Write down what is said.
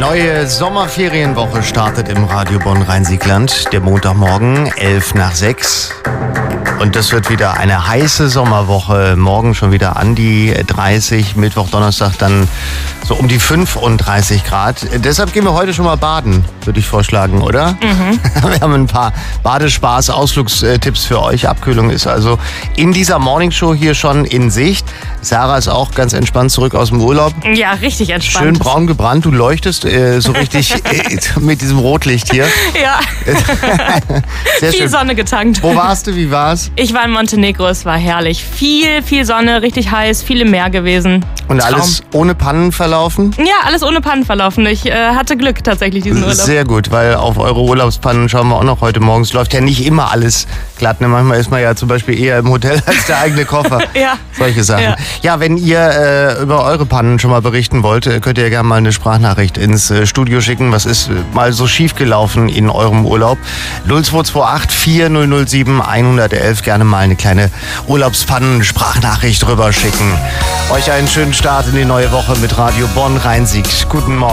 Neue Sommerferienwoche startet im Radio Bonn-Rhein-Sieg-Land. Der Montagmorgen, 5:55. Und das wird wieder eine heiße Sommerwoche. Morgen schon wieder an die 30, Mittwoch, Donnerstag dann so um die 35 Grad. Deshalb gehen wir heute schon mal baden, würde ich vorschlagen, oder? Mhm. Wir haben ein paar Badespaß, Ausflugstipps für euch. Abkühlung ist also in dieser Morningshow hier schon in Sicht. Sarah ist auch ganz entspannt zurück aus dem Urlaub. Ja, richtig entspannt. Schön braun gebrannt, du leuchtest so richtig mit diesem Rotlicht hier. Ja. Sehr viel schön. Sonne getankt. Wo warst du, wie war's? Ich war in Montenegro, es war herrlich. Viel Sonne, richtig heiß, viel im Meer gewesen. Und Traum. alles ohne Pannen verlaufen? Ja, alles ohne Pannen verlaufen. Ich hatte Glück tatsächlich diesen Urlaub. Sehr gut, weil auf eure Urlaubspannen schauen wir auch noch heute morgens. Läuft ja nicht immer alles glatt. Ne? Manchmal ist man ja zum Beispiel eher im Hotel als der eigene Koffer. Ja. Solche Sachen. Ja. Ja, wenn ihr über eure Pannen schon mal berichten wollt, könnt ihr gerne mal eine Sprachnachricht ins Studio schicken. Was ist mal so schief gelaufen in eurem Urlaub? 0228 4007 111. Gerne mal eine kleine Urlaubspannen-Sprachnachricht rüber schicken. Euch einen schönen Start in die neue Woche mit Radio Bonn-Rhein-Sieg. Guten Morgen.